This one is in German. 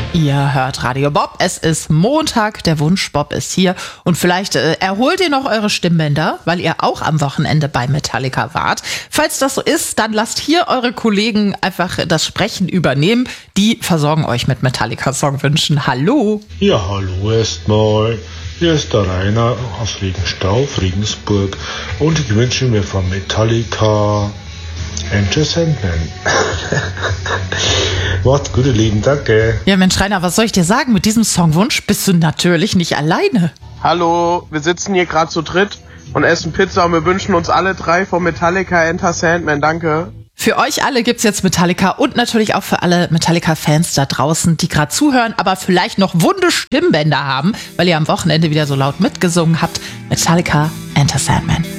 Ihr hört Radio Bob. Es ist Montag, der Wunsch-Bob ist hier. Und vielleicht erholt ihr noch eure Stimmbänder, weil ihr auch am Wochenende bei Metallica wart. Falls das so ist, dann lasst hier eure Kollegen einfach das Sprechen übernehmen. Die versorgen euch mit Metallica-Songwünschen. Hallo. Ja, hallo erstmal. Hier ist der Rainer aus Regenstauf, Regensburg. Und ich wünsche mir von Metallica Enter Sandman. Macht's gut, ihr Lieben, danke. Ja, Mensch, Rainer, was soll ich dir sagen? Mit diesem Songwunsch bist du natürlich nicht alleine. Hallo, wir sitzen hier gerade zu dritt und essen Pizza und wir wünschen uns alle drei von Metallica Enter Sandman, danke. Für euch alle gibt's jetzt Metallica und natürlich auch für alle Metallica-Fans da draußen, die gerade zuhören, aber vielleicht noch wunde Stimmbänder haben, weil ihr am Wochenende wieder so laut mitgesungen habt. Metallica Enter Sandman.